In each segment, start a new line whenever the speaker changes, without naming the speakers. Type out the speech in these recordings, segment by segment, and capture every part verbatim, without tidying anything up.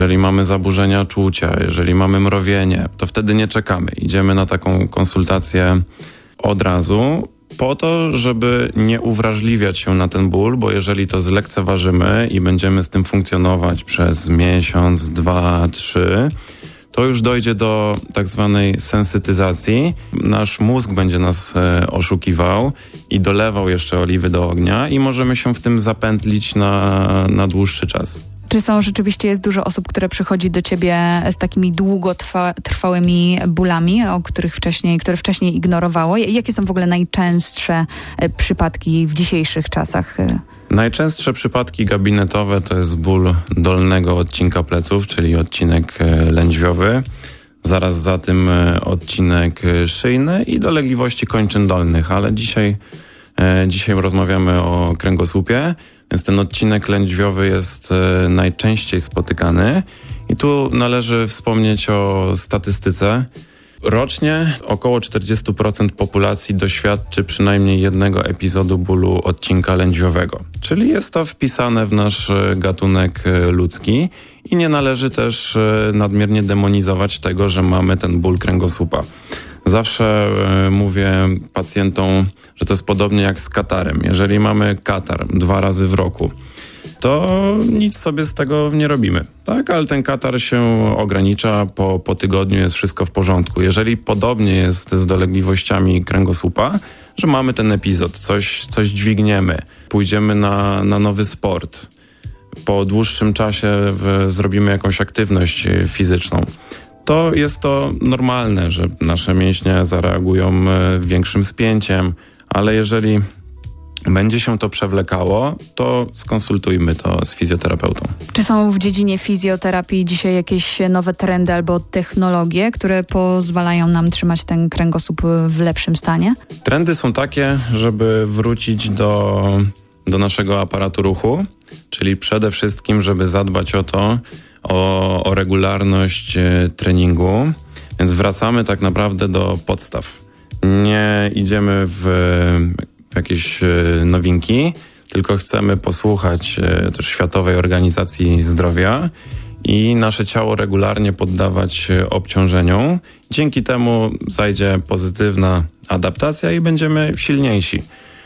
Jeżeli mamy zaburzenia czucia, jeżeli mamy mrowienie, to wtedy nie czekamy. Idziemy na taką konsultację od razu po to, żeby nie uwrażliwiać się na ten ból, bo jeżeli to zlekceważymy i będziemy z tym funkcjonować przez miesiąc, dwa, trzy, to już dojdzie do tak zwanej sensytyzacji. Nasz mózg będzie nas e, oszukiwał i dolewał jeszcze oliwy do ognia i możemy się w tym zapętlić na, na dłuższy czas.
Czy są rzeczywiście, jest dużo osób, które przychodzi do ciebie z takimi długotrwałymi bólami, o których wcześniej, które wcześniej ignorowało? Jakie są w ogóle najczęstsze przypadki w dzisiejszych czasach?
Najczęstsze przypadki gabinetowe to jest ból dolnego odcinka pleców, czyli odcinek lędźwiowy. Zaraz za tym odcinek szyjny i dolegliwości kończyn dolnych, ale dzisiaj, dzisiaj rozmawiamy o kręgosłupie. Więc ten odcinek lędźwiowy jest e, najczęściej spotykany i tu należy wspomnieć o statystyce. Rocznie około czterdzieści procent populacji doświadczy przynajmniej jednego epizodu bólu odcinka lędźwiowego. Czyli jest to wpisane w nasz gatunek ludzki i nie należy też e, nadmiernie demonizować tego, że mamy ten ból kręgosłupa. Zawsze e, mówię pacjentom, że to jest podobnie jak z katarem. Jeżeli mamy katar dwa razy w roku, to nic sobie z tego nie robimy. Tak, ale ten katar się ogranicza, po, po tygodniu jest wszystko w porządku. Jeżeli podobnie jest z dolegliwościami kręgosłupa, że mamy ten epizod, coś, coś dźwigniemy, pójdziemy na, na nowy sport, po dłuższym czasie w, zrobimy jakąś aktywność fizyczną, to jest to normalne, że nasze mięśnie zareagują większym spięciem, ale jeżeli będzie się to przewlekało, to skonsultujmy to z fizjoterapeutą.
Czy są w dziedzinie fizjoterapii dzisiaj jakieś nowe trendy albo technologie, które pozwalają nam trzymać ten kręgosłup w lepszym stanie?
Trendy są takie, żeby wrócić do, do naszego aparatu ruchu, czyli przede wszystkim, żeby zadbać o to, o, o regularność treningu, więc wracamy tak naprawdę do podstaw. Nie idziemy w jakieś nowinki, tylko chcemy posłuchać też Światowej Organizacji Zdrowia i nasze ciało regularnie poddawać obciążeniom. Dzięki temu zajdzie pozytywna adaptacja i będziemy silniejsi.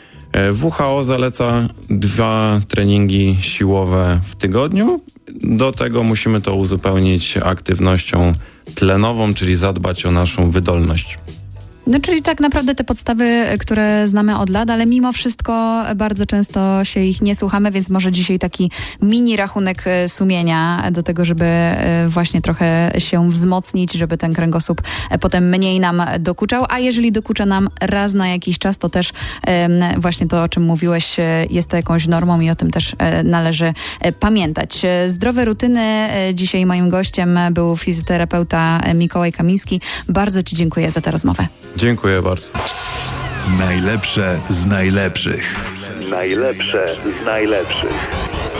W H O zaleca dwa treningi siłowe w tygodniu. Do tego musimy to uzupełnić aktywnością tlenową, czyli zadbać o naszą wydolność.
No, czyli tak naprawdę te podstawy, które znamy od lat, ale mimo wszystko bardzo często się ich nie słuchamy, więc może dzisiaj taki mini rachunek sumienia do tego, żeby właśnie trochę się wzmocnić, żeby ten kręgosłup potem mniej nam dokuczał, a jeżeli dokucza nam raz na jakiś czas, to też właśnie to, o czym mówiłeś, jest to jakąś normą i o tym też należy pamiętać. Zdrowe rutyny. Dzisiaj moim gościem był fizjoterapeuta Mikołaj Kamiński. Bardzo Ci dziękuję za tę rozmowę.
Dziękuję bardzo.
Najlepsze z najlepszych.
Najlepsze z najlepszych.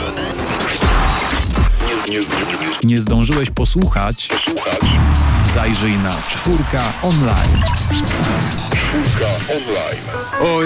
Nie, nie, nie,
Nie zdążyłeś posłuchać?
Posłuchać.
Zajrzyj na Czwórka Online.
Czwórka online.
O